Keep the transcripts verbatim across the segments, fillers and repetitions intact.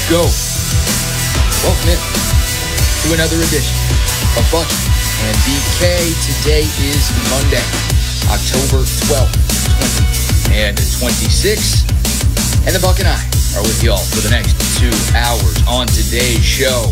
go. Welcome in to another edition of Bucky and B K. Today is Monday, October twelfth, twenty twenty-six. And the Buck and I are with y'all for the next two hours on today's show.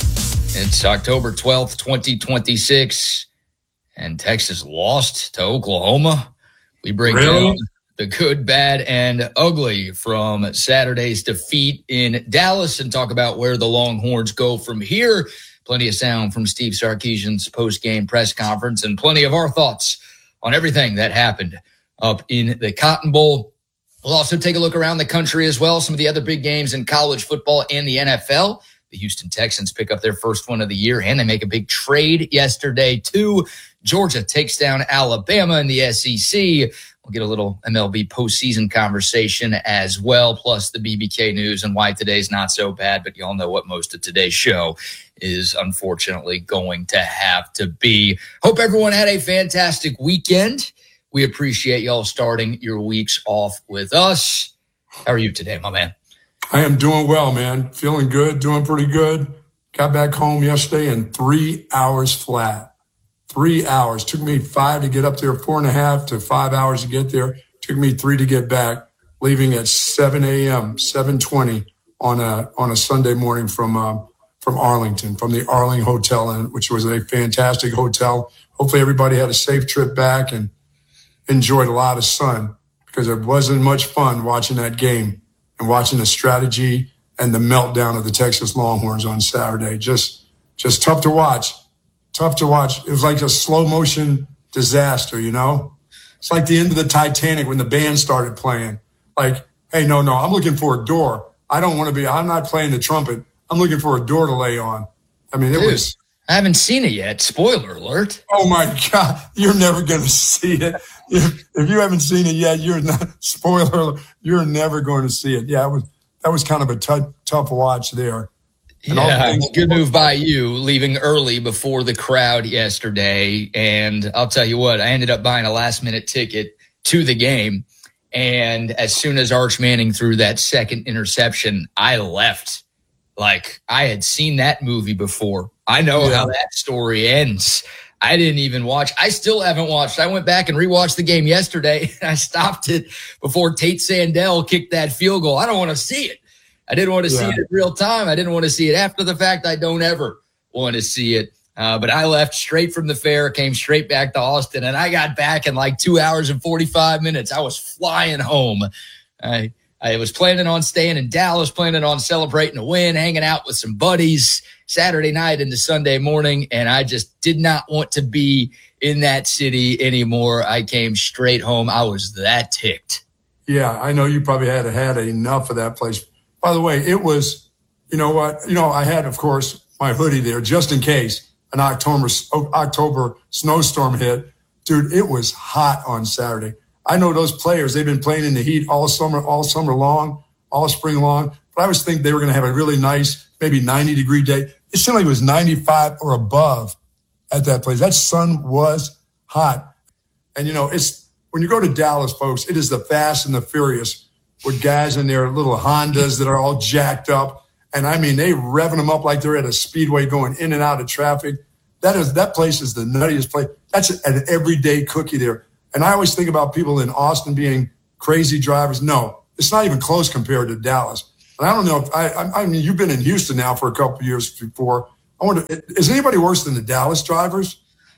It's October twelfth, twenty twenty-six, and Texas lost to Oklahoma. We break really? down the good, bad, and ugly from Saturday's defeat in Dallas and talk about where the Longhorns go from here. Plenty of sound from Steve Sarkisian's post-game press conference and plenty of our thoughts on everything that happened up in the Cotton Bowl. We'll also take a look around the country as well, some of the other big games in college football and the N F L. The Houston Texans pick up their first one of the year, and they make a big trade yesterday, too. Georgia takes down Alabama in the S E C. We'll get a little M L B postseason conversation as well, plus the B B K news and why today's not so bad. But y'all know what most of today's show is unfortunately going to have to be. Hope everyone had a fantastic weekend. We appreciate y'all starting your weeks off with us. How are you today, my man? I am doing well, man. Feeling good, doing pretty good. Got back home yesterday in three hours flat. Three hours. Took me five to get up there, four and a half to five hours to get there. Took me three to get back, leaving at seven a.m., seven twenty on a on a Sunday morning from uh, from Arlington, from the Arling Hotel, which was a fantastic hotel. Hopefully everybody had a safe trip back and enjoyed a lot of sun, because it wasn't much fun watching that game and watching the strategy and the meltdown of the Texas Longhorns on Saturday. Just just tough to watch. Tough to watch. It was like a slow motion disaster, you know? It's like the end of the Titanic when the band started playing. Like, hey, no, no, I'm looking for a door. I don't want to be, I'm not playing the trumpet. I'm looking for a door to lay on. I mean, it Dude, was. I haven't seen it yet. Spoiler alert. Oh my God. You're never going to see it. If, if you haven't seen it yet, you're not, spoiler alert, you're never going to see it. Yeah, it was, that was kind of a t- tough watch there. And yeah, good move by you, leaving early before the crowd yesterday. And I'll tell you what, I ended up buying a last-minute ticket to the game. And as soon as Arch Manning threw that second interception, I left. Like, I had seen that movie before. I know yeah. how that story ends. I didn't even watch. I still haven't watched. I went back and rewatched the game yesterday, and I stopped it before Tate Sandell kicked that field goal. I don't want to see it. I didn't want to yeah. see it in real time. I didn't want to see it after the fact. I don't ever want to see it. Uh, but I left straight from the fair, came straight back to Austin, and I got back in like two hours and forty-five minutes. I was flying home. I, I was planning on staying in Dallas, planning on celebrating a win, hanging out with some buddies Saturday night into Sunday morning, and I just did not want to be in that city anymore. I came straight home. I was that ticked. Yeah, I know you probably had had enough of that place. By the way, it was, you know what, you know, I had, of course, my hoodie there just in case an October October snowstorm hit. Dude, it was hot on Saturday. I know those players, they've been playing in the heat all summer, all summer long, all spring long. But I was thinking they were going to have a really nice, maybe ninety degree day. It seemed like it was ninety-five or above at that place. That sun was hot. And, you know, it's when you go to Dallas, folks, it is the fast and the furious, with guys in their little Hondas that are all jacked up. And I mean, they revving them up like they're at a speedway going in and out of traffic. That is, that place is the nuttiest place. That's an everyday cookie there. And I always think about people in Austin being crazy drivers. No, it's not even close compared to Dallas. And I don't know if I, I, I mean, you've been in Houston now for a couple of years before. I wonder, is anybody worse than the Dallas drivers?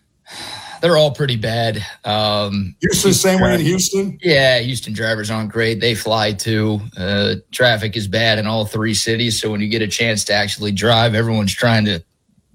They're all pretty bad. Um, Houston, same way in Houston? Yeah, Houston drivers aren't great. They fly too. Uh, traffic is bad in all three cities. So when you get a chance to actually drive, everyone's trying to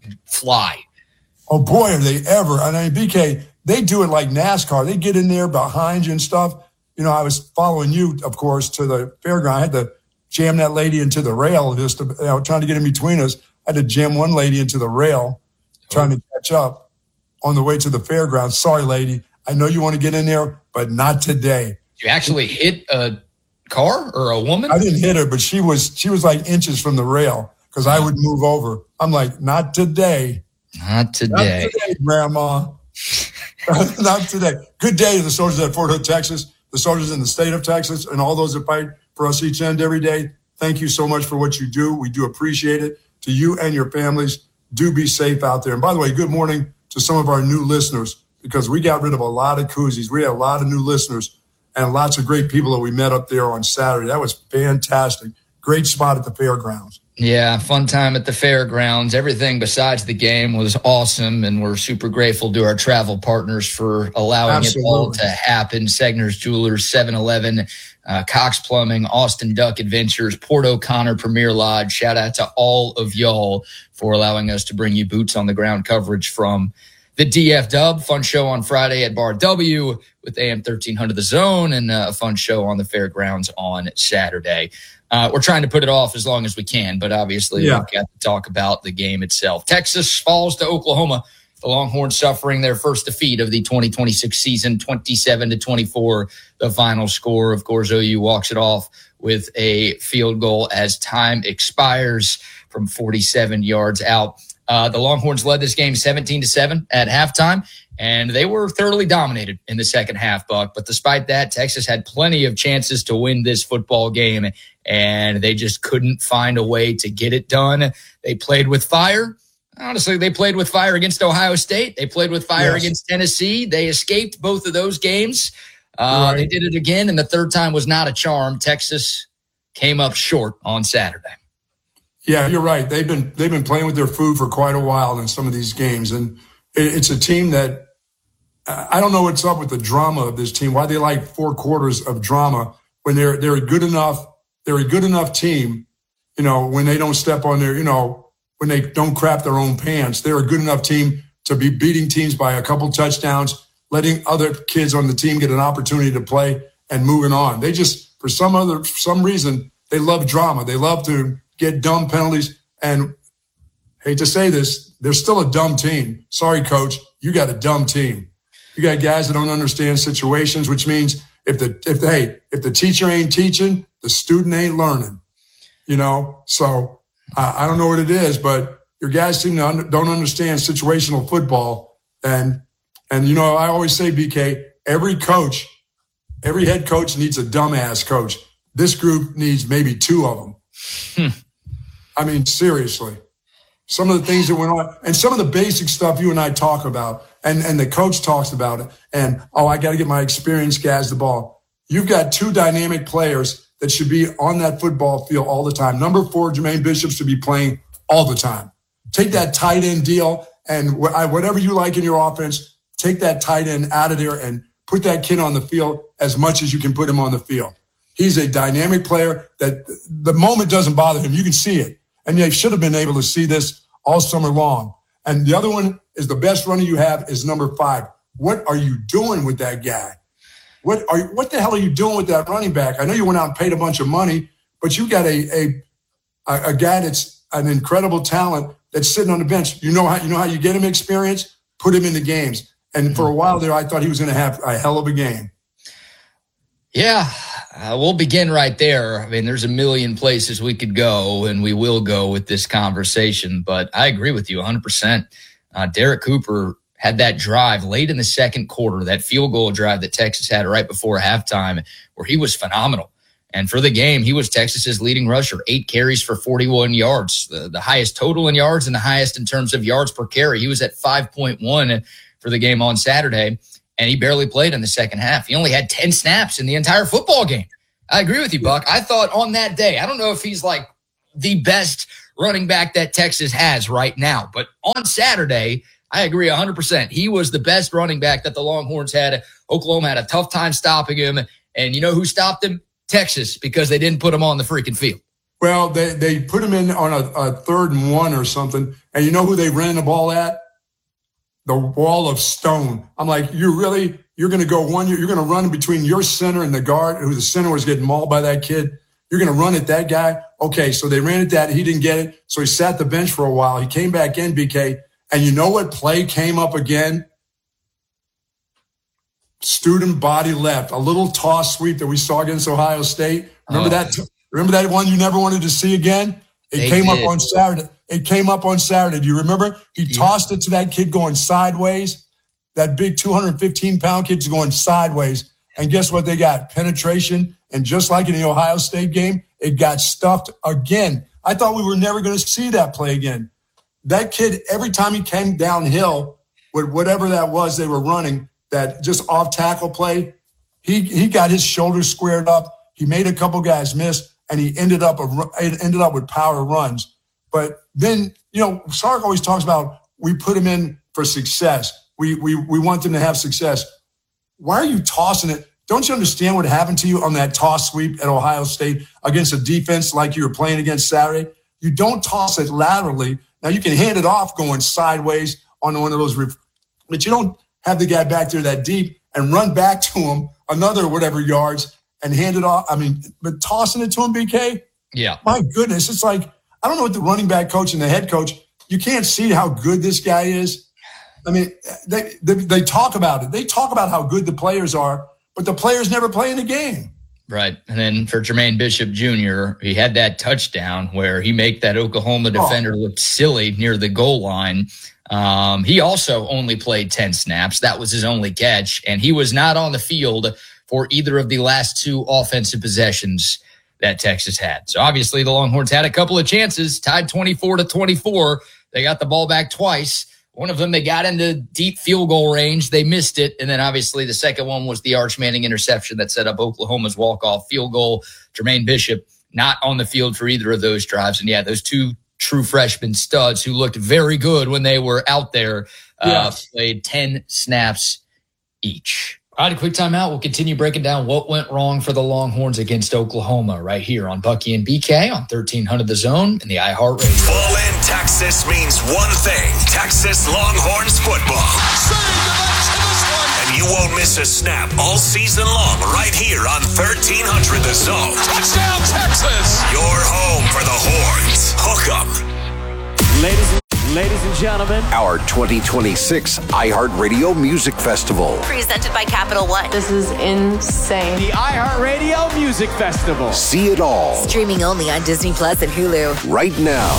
fly. Oh, boy, are they ever. I mean, B K, they do it like NASCAR. They get in there behind you and stuff. You know, I was following you, of course, to the fairground. I had to jam that lady into the rail, just to, you know, trying to get in between us. I had to jam one lady into the rail, trying to catch up on the way to the fairground. Sorry, lady. I know you want to get in there, but not today. You actually hit a car or a woman? I didn't hit her, but she was she was like inches from the rail because I would move over. I'm like, not today. Not today. Not today, Grandma. Not today. Good day to the soldiers at Fort Hood, Texas, the soldiers in the state of Texas, and all those that fight for us each and every day. thank you so much for what you do. We do appreciate it. To you and your families, do be safe out there. And by the way, good morning to some of our new listeners, because we got rid of a lot of koozies. We had a lot of new listeners and lots of great people that we met up there on Saturday. That was fantastic. Great spot at the fairgrounds. Yeah, fun time at the fairgrounds. Everything besides the game was awesome, and we're super grateful to our travel partners for allowing Absolutely. It all to happen. Segner's Jewelers, seven eleven, uh, Cox Plumbing, Austin Duck Adventures, Port O'Connor Premier Lodge. Shout out to all of y'all for allowing us to bring you boots on the ground coverage from the D F Dub. Fun show on Friday at Bar W with A M thirteen hundred The Zone, and uh, a fun show on the fairgrounds on Saturday. Uh, we're trying to put it off as long as we can, but obviously yeah. we've got to talk about the game itself. Texas falls to Oklahoma. The Longhorns suffering their first defeat of the twenty twenty-six season, twenty-seven to twenty-four, the final score. Of course, O U walks it off with a field goal as time expires from forty-seven yards out. Uh, the Longhorns led this game seventeen to seven at halftime, and they were thoroughly dominated in the second half, Buck. But despite that, Texas had plenty of chances to win this football game, and they just couldn't find a way to get it done. They played with fire. Honestly, they played with fire against Ohio State. They played with fire yes. against Tennessee. They escaped both of those games. Uh, right. They did it again, and the third time was not a charm. Texas came up short on Saturday. Yeah, you're right. They've been they've been playing with their food for quite a while in some of these games, and it's a team that I don't know what's up with the drama of this team. Why they like four quarters of drama when they're they're a good enough they're a good enough team. You know, when they don't step on their you know when they don't crap their own pants, they're a good enough team to be beating teams by a couple touchdowns, letting other kids on the team get an opportunity to play and moving on. They just for some other for some reason they love drama. They love to get dumb penalties, and hate to say this, they're still a dumb team. Sorry, coach, you got a dumb team. You got guys that don't understand situations, which means if the if hey if the teacher ain't teaching, the student ain't learning. You know, so uh, I don't know what it is, but your guys seem to under, don't understand situational football, and and you know I always say, B K, every coach, every head coach needs a dumbass coach. This group needs maybe two of them. Hmm. I mean, seriously, some of the things that went on and some of the basic stuff you and I talk about and, and the coach talks about it. And, oh, I got to get my experienced guys the ball. You've got two dynamic players that should be on that football field all the time. Number four, Jermaine Bishop should be playing all the time. Take that tight end deal and whatever you like in your offense, take that tight end out of there and put that kid on the field as much as you can put him on the field. He's a dynamic player that the moment doesn't bother him. You can see it. And they should have been able to see this all summer long. And the other one is the best runner you have is number five. What are you doing with that guy? What are you, what the hell are you doing with that running back? I know you went out and paid a bunch of money, but you got a a, a guy that's an incredible talent that's sitting on the bench. You know how you know how you get him experience? Put him in the games. And for a while there, I thought he was going to have a hell of a game. Yeah. Uh, we'll begin right there. I mean, there's a million places we could go, and we will go with this conversation. But I agree with you one hundred percent. Uh, Derek Cooper had that drive late in the second quarter, that field goal drive that Texas had right before halftime, where he was phenomenal. And for the game, he was Texas's leading rusher, eight carries for forty-one yards, the, the highest total in yards and the highest in terms of yards per carry. He was at five point one for the game on Saturday. And he barely played in the second half. He only had ten snaps in the entire football game. I agree with you, Buck. I thought on that day, I don't know if he's like the best running back that Texas has right now, but on Saturday, I agree one hundred percent. He was the best running back that the Longhorns had. Oklahoma had a tough time stopping him. And you know who stopped him? Texas, because they didn't put him on the freaking field. Well, they, they put him in on a, a third and one or something. And you know who they ran the ball at? The wall of stone. I'm like, you really, you're going to go one, you're going to run between your center and the guard, who the center was getting mauled by that kid. You're going to run at that guy. Okay. So they ran at that. He didn't get it. So he sat the bench for a while. He came back in, B K. And you know what play came up again? Student body left. A little toss sweep that we saw against Ohio State. Remember oh. that? Remember that one you never wanted to see again? It they came did. up on Saturday. It came up on Saturday. Do you remember? He yeah. tossed it to that kid going sideways. That big two hundred fifteen pound kid's going sideways. And guess what they got? Penetration. And just like in the Ohio State game, It got stuffed again. I thought we were never going to see that play again. That kid, every time he came downhill with whatever that was they were running, that just off tackle play, he he got his shoulders squared up. He made a couple guys miss, and he ended up a, ended up with power runs. But then, you know, Sark always talks about we put him in for success. We we we want them to have success. Why are you tossing it? Don't you understand what happened to you on that toss sweep at Ohio State against a defense like you were playing against Saturday? You don't toss it laterally. Now, you can hand it off going sideways on one of those, but you don't have the guy back there that deep and run back to him another whatever yards and hand it off. I mean, but tossing it to him, B K? Yeah. My goodness. It's like, I don't know what the running back coach and the head coach, you can't see how good this guy is. I mean, they, they, they talk about it. They talk about how good the players are, but the players never play in the game. Right. And then for Jermaine Bishop Junior, he had that touchdown where he made that Oklahoma defender oh. look silly near the goal line. Um, he also only played ten snaps. That was his only catch. And he was not on the field for either of the last two offensive possessions that Texas had. So obviously the Longhorns had a couple of chances, tied twenty-four to twenty-four. They got the ball back twice. One of them, they got into deep field goal range. They missed it. And then obviously the second one was the Arch Manning interception that set up Oklahoma's walk-off field goal. Jermaine Bishop not on the field for either of those drives. And yeah, those two true freshman studs who looked very good when they were out there uh, yes. played ten snaps each. All right, a quick timeout. We'll continue breaking down what went wrong for the Longhorns against Oklahoma right here on Bucky and B K on thirteen hundred The Zone and the iHeartRadio. Full in Texas means one thing. Texas Longhorns football. And you won't miss a snap all season long right here on thirteen hundred The Zone. Touchdown, Texas! Your home for the Horns. Hook 'em. Ladies and Ladies and gentlemen, our twenty twenty-six iHeartRadio Music Festival. Presented by Capital One. This is insane. The iHeartRadio Music Festival. See it all. Streaming only on Disney Plus and Hulu. Right now.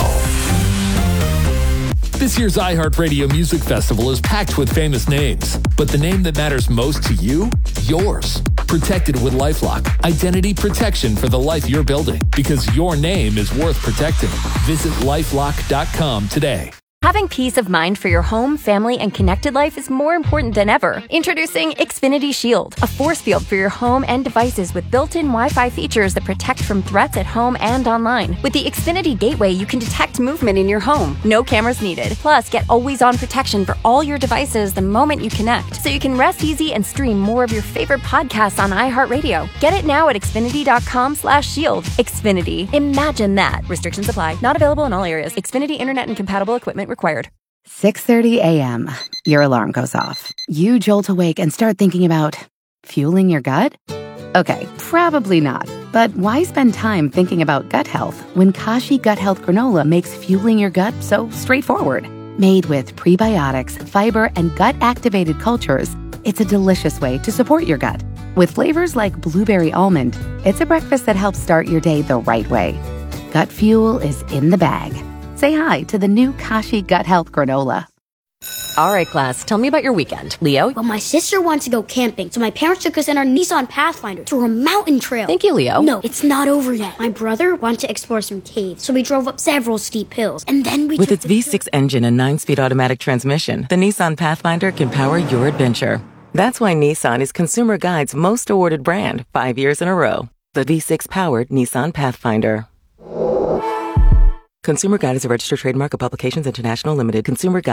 This year's iHeartRadio Music Festival is packed with famous names, but the name that matters most to you, yours. Protected with LifeLock. Identity protection for the life you're building, because your name is worth protecting. Visit lifelock dot com today. Having peace of mind for your home, family, and connected life is more important than ever. Introducing Xfinity Shield, a force field for your home and devices with built-in Wi-Fi features that protect from threats at home and online. With the Xfinity Gateway, you can detect movement in your home. No cameras needed. Plus, get always-on protection for all your devices the moment you connect, so you can rest easy and stream more of your favorite podcasts on iHeartRadio. Get it now at Xfinity dot com slash shield. Xfinity. Imagine that. Restrictions apply. Not available in all areas. Xfinity Internet and compatible equipment required. six thirty a.m. Your alarm goes off. You jolt awake and start thinking about fueling your gut? Okay, probably not. But why spend time thinking about gut health when Kashi Gut Health Granola makes fueling your gut so straightforward? Made with prebiotics, fiber, and gut-activated cultures, it's a delicious way to support your gut. With flavors like blueberry almond, it's a breakfast that helps start your day the right way. Gut fuel is in the bag. Say hi to the new Kashi Gut Health Granola. All right, class, tell me about your weekend. Leo? Well, my sister wanted to go camping, so my parents took us in our Nissan Pathfinder to a mountain trail. Thank you, Leo. No, it's not over yet. My brother wanted to explore some caves, so we drove up several steep hills, and then we With its V six engine and nine-speed automatic transmission, the Nissan Pathfinder can power your adventure. That's why Nissan is Consumer Guide's most awarded brand five years in a row. The V six-powered Nissan Pathfinder. Consumer Guide is a registered trademark of Publications International Limited. Consumer Guide